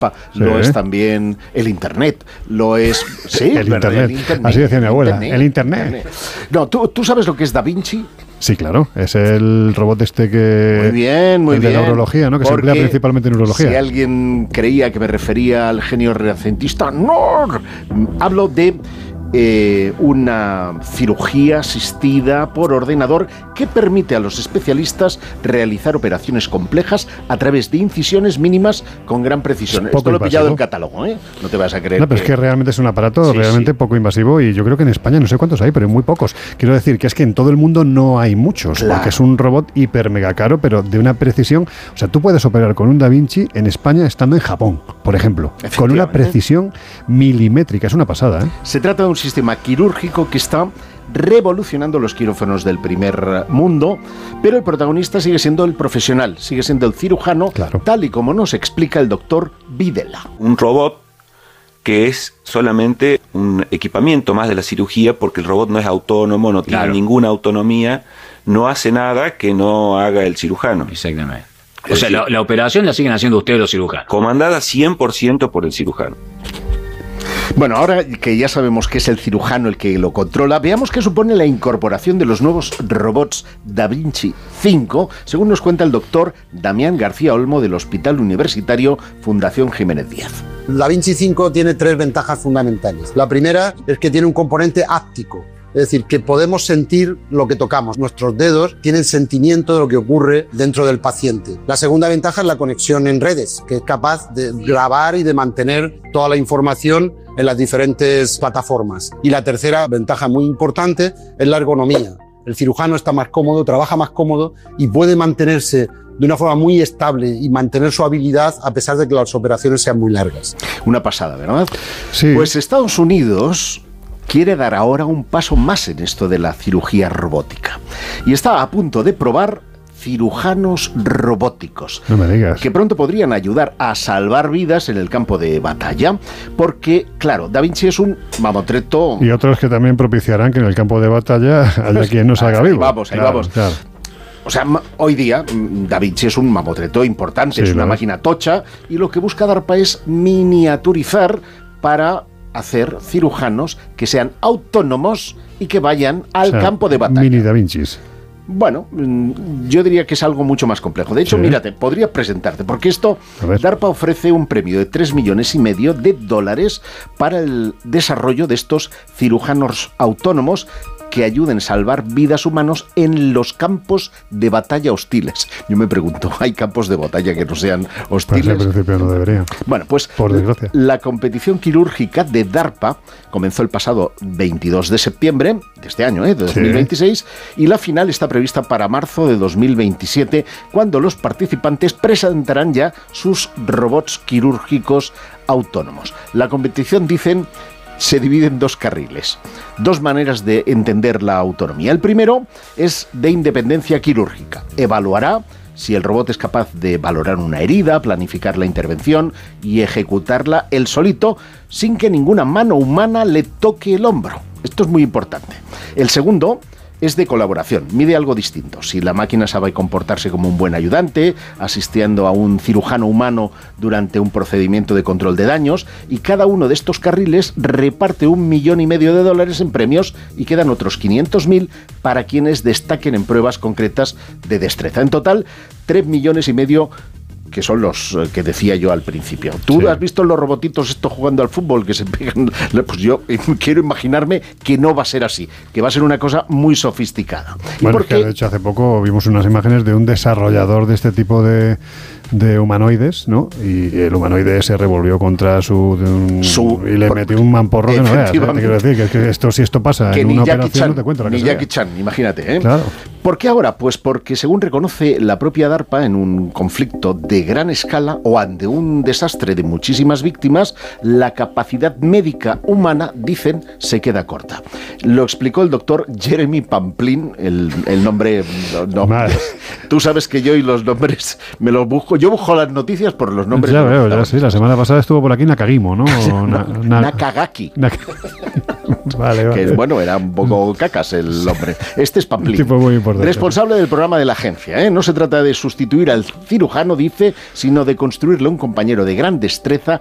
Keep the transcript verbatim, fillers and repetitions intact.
Sí. Lo es también el Internet, lo es... Sí, el, internet. el Internet. Así decía mi abuela, Internet. el Internet. Internet. No, ¿tú, ¿tú sabes lo que es Da Vinci? Sí, claro, es el robot este que... Muy bien, muy el bien. de neurología, ¿no? Que se emplea principalmente en neurología. Si alguien creía que me refería al genio renacentista, ¡no! Hablo de... Eh, una cirugía asistida por ordenador que permite a los especialistas realizar operaciones complejas a través de incisiones mínimas con gran precisión. Esto lo he pillado en catálogo, ¿eh? No te vas a creer. No, pero que... es que realmente es un aparato sí, realmente sí. poco invasivo y yo creo que en España no sé cuántos hay, pero muy pocos. Quiero decir que es que en todo el mundo no hay muchos, claro. porque es un robot hiper mega caro, pero de una precisión. O sea, tú puedes operar con un Da Vinci en España estando en Japón, por ejemplo, con una precisión milimétrica. Es una pasada, ¿eh? Se trata de un sistema quirúrgico que está revolucionando los quirófanos del primer mundo, pero el protagonista sigue siendo el profesional, sigue siendo el cirujano, claro. tal y como nos explica el doctor Videla. Un robot que es solamente un equipamiento más de la cirugía, porque el robot no es autónomo, no tiene claro. ninguna autonomía, no hace nada que no haga el cirujano. Exactamente. O sea, la, la operación la siguen haciendo ustedes los cirujanos. Comandada cien por ciento por el cirujano. Bueno, ahora que ya sabemos que es el cirujano el que lo controla, veamos qué supone la incorporación de los nuevos robots Da Vinci cinco, según nos cuenta el doctor Damián García Olmo del Hospital Universitario Fundación Jiménez Díaz. Da Vinci cinco tiene tres ventajas fundamentales. La primera es que tiene un componente áptico. Es decir, que podemos sentir lo que tocamos. Nuestros dedos tienen sentimiento de lo que ocurre dentro del paciente. La segunda ventaja es la conexión en redes, que es capaz de grabar y de mantener toda la información en las diferentes plataformas. Y la tercera ventaja muy importante es la ergonomía. El cirujano está más cómodo, trabaja más cómodo y puede mantenerse de una forma muy estable y mantener su habilidad a pesar de que las operaciones sean muy largas. Una pasada, ¿verdad? Sí. Pues Estados Unidos quiere dar ahora un paso más en esto de la cirugía robótica. Y está a punto de probar cirujanos robóticos. No me digas. Que pronto podrían ayudar a salvar vidas en el campo de batalla, porque, claro, Da Vinci es un mamotreto... Y otros que también propiciarán que en el campo de batalla haya quien no salga vivo. Ahí vamos, ahí claro, vamos. Claro. O sea, hoy día Da Vinci es un mamotreto importante, sí, es una máquina tocha, y lo que busca DARPA es miniaturizar para hacer cirujanos que sean autónomos y que vayan al o sea, campo de batalla. Mini Da Vincis. Bueno, yo diría que es algo mucho más complejo. De hecho, sí. mírate, podría presentarte, porque esto, DARPA ofrece un premio de tres millones y medio de dólares para el desarrollo de estos cirujanos autónomos que ayuden a salvar vidas humanas en los campos de batalla hostiles. Yo me pregunto, ¿hay campos de batalla que no sean hostiles? Pues en principio no debería. Bueno, pues por desgracia. La competición quirúrgica de DARPA comenzó el pasado veintidós de septiembre de este año, ¿eh? de dos mil veintiséis, sí. y la final está prevista para marzo de dos mil veintisiete, cuando los participantes presentarán ya sus robots quirúrgicos autónomos. La competición, dicen, se divide en dos carriles, dos maneras de entender la autonomía. El primero es de independencia quirúrgica. Evaluará si el robot es capaz de valorar una herida, planificar la intervención y ejecutarla él solito, sin que ninguna mano humana le toque el hombro. Esto es muy importante. El segundo es de colaboración, mide algo distinto. Si la máquina sabe comportarse como un buen ayudante, asistiendo a un cirujano humano durante un procedimiento de control de daños, y cada uno de estos carriles reparte un millón y medio de dólares en premios y quedan otros quinientos mil para quienes destaquen en pruebas concretas de destreza. En total, tres millones y medio, que son los que decía yo al principio. ¿Tú sí. has visto los robotitos estos jugando al fútbol que se pegan? Pues yo quiero imaginarme que no va a ser así, que va a ser una cosa muy sofisticada. Bueno, porque... es que de hecho hace poco vimos unas imágenes de un desarrollador de este tipo de, de humanoides, ¿no? Y el humanoide se revolvió contra su... Un, su y le por, metió un mamporro que no veas. Te quiero decir que, que esto, si esto pasa que en una Jackie operación Chan, no te cuento la ni que Jackie sea. Chan, imagínate, ¿eh? Claro. ¿Por qué ahora? Pues porque, según reconoce la propia DARPA, en un conflicto de gran escala o ante un desastre de muchísimas víctimas, la capacidad médica humana, dicen, se queda corta. Lo explicó el doctor Jeremy Pamplin, el, el nombre... No, no, tú sabes que yo y los nombres me los busco. Yo busco las noticias por los nombres. Ya veo, ya sí. La semana pasada estuvo por aquí Nakagimo, ¿no? no na, na, Nakagaki. Nak Vale, vale. Que bueno, era un poco cacas el hombre. Este es Pamplín, tipo muy importante. Responsable del programa de la agencia, ¿eh? No se trata de sustituir al cirujano, dice, sino de construirle un compañero de gran destreza